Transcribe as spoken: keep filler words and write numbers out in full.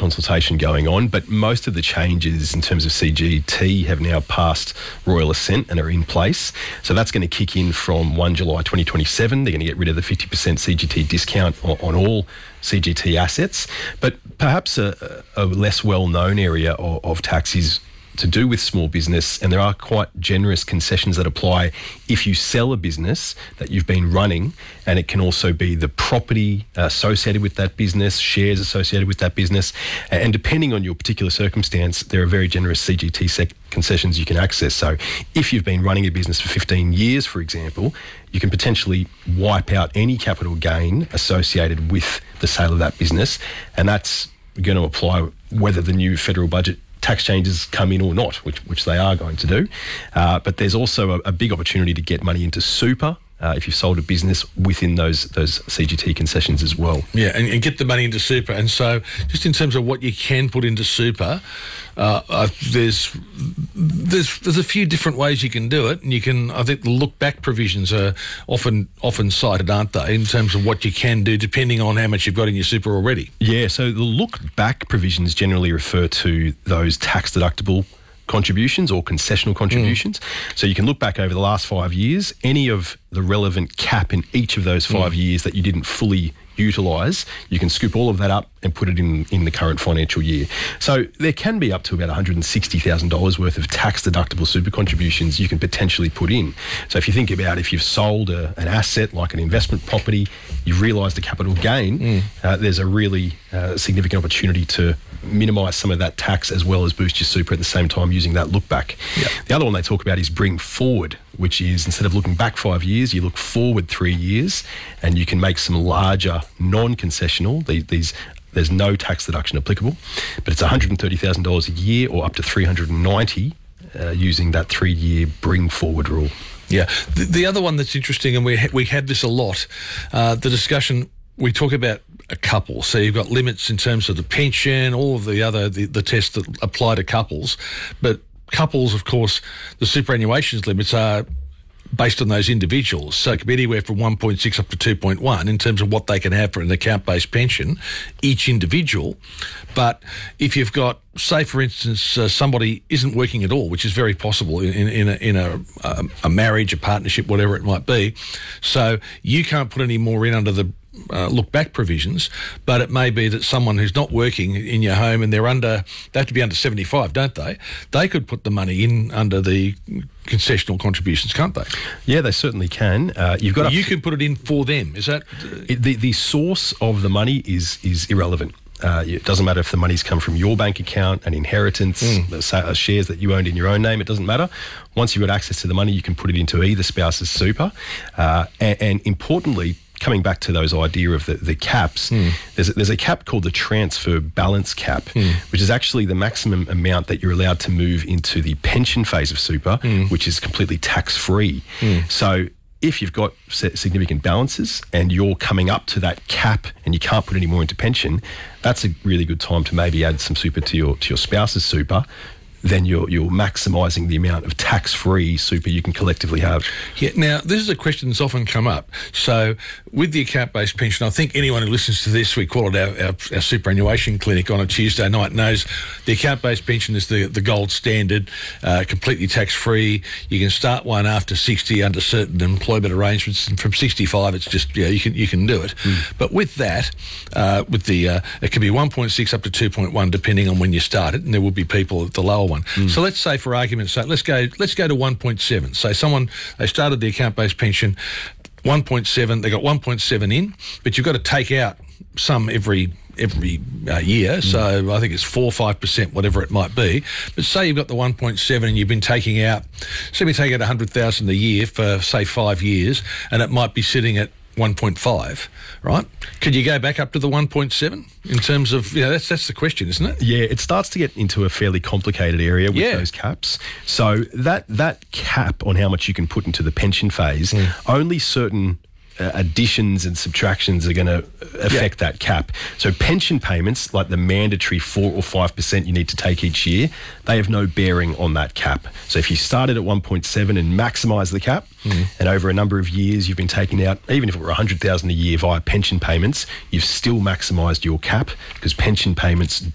consultation going on, but most of the changes in terms of C G T have now passed royal assent and are in place. So that's going to kick in from the first of July twenty twenty-seven. They're going to get rid of the fifty percent C G T discount on, on all C G T assets. But perhaps a, a less well-known area of, of tax is to do with small business, and there are quite generous concessions that apply if you sell a business that you've been running, and it can also be the property associated with that business, shares associated with that business, and depending on your particular circumstance, there are very generous C G T sec- concessions you can access. So if you've been running a business for fifteen years, for example, you can potentially wipe out any capital gain associated with the sale of that business, and that's going to apply whether the new federal budget tax changes come in or not, which which they are going to do. Uh, but there's also a, a big opportunity to get money into super uh, if you've sold a business within those those C G T concessions as well. Yeah, and, and get the money into super. And so just in terms of what you can put into super, uh, uh, there's there's there's a few different ways you can do it. And you can, I think the look-back provisions are often often cited, aren't they, in terms of what you can do depending on how much you've got in your super already? Yeah, so the look-back provisions generally refer to those tax-deductible contributions or concessional contributions. Mm. So you can look back over the last five years, any of the relevant cap in each of those five mm. years that you didn't fully utilise, you can scoop all of that up and put it in, in the current financial year. So there can be up to about one hundred sixty thousand dollars worth of tax-deductible super contributions you can potentially put in. So if you think about if you've sold a, an asset like an investment property, you've realised a capital gain, mm. uh, there's a really uh, significant opportunity to minimise some of that tax as well as boost your super at the same time using that look back. Yep. The other one they talk about is bring forward, which is instead of looking back five years, you look forward three years and you can make some larger non-concessional, these, these there's no tax deduction applicable, but it's one hundred thirty thousand dollars a year or up to three hundred ninety uh, using that three-year bring forward rule. Yeah. The, the other one that's interesting, and we ha- we had this a lot, uh, the discussion, we talk about a couple. So you've got limits in terms of the pension, all of the other, the, the tests that apply to couples. But couples, of course, the superannuations limits are based on those individuals. So it could be anywhere from one point six up to two point one in terms of what they can have for an account-based pension, each individual. But if you've got, say, for instance, uh, somebody isn't working at all, which is very possible in, in, in, a, in a, a, a marriage, a partnership, whatever it might be, so you can't put any more in under the Uh, look back provisions, but it may be that someone who's not working in your home and they're under, they have to be under seventy-five, don't they? They could put the money in under the concessional contributions, can't they? Yeah, they certainly can. Uh, you've got you to, can put it in for them. Is that it, the the source of the money is is irrelevant. Uh, it doesn't matter if the money's come from your bank account, an inheritance, mm. the sa- shares that you owned in your own name. It doesn't matter. Once you've got access to the money, you can put it into either spouse's super. Uh, and, and importantly, coming back to those idea of the, the caps, mm. there's, a, there's a cap called the transfer balance cap, mm. which is actually the maximum amount that you're allowed to move into the pension phase of super, mm. which is completely tax-free. Mm. So if you've got significant balances and you're coming up to that cap and you can't put any more into pension, that's a really good time to maybe add some super to your to your spouse's super. Then you're you're maximising the amount of tax-free super you can collectively have. Yeah. Now, this is a question that's often come up. So, with the account-based pension, I think anyone who listens to this, we call it our, our, our superannuation clinic on a Tuesday night, knows the account-based pension is the, the gold standard, uh, completely tax-free. You can start one after sixty under certain employment arrangements, and from sixty-five, it's just, yeah, you can you can do it. Mm. But with that, uh, with the uh, it can be one point six up to two point one, depending on when you start it, and there will be people at the lower one. Mm. So let's say, for argument's sake, let's go let's go to one point seven. Say someone, they started the account-based pension, one point seven, they got one point seven in, but you've got to take out some every every uh, year, mm. so I think it's four or five percent, whatever it might be. But say you've got the one point seven and you've been taking out, say we take out one hundred thousand dollars a year for, say, five years, and it might be sitting at one point five, right? Could you go back up to the one point seven in terms of, you know, that's that's the question, isn't it? Yeah, it starts to get into a fairly complicated area with yeah. those caps. So that that cap on how much you can put into the pension phase, mm. only certain Uh, additions and subtractions are going to affect yeah. that cap. So pension payments, like the mandatory four or five percent you need to take each year, they have no bearing on that cap. So if you started at one point seven and maximise the cap, mm. and over a number of years you've been taking out, even if it were one hundred thousand dollars a year via pension payments, you've still maximised your cap because pension payments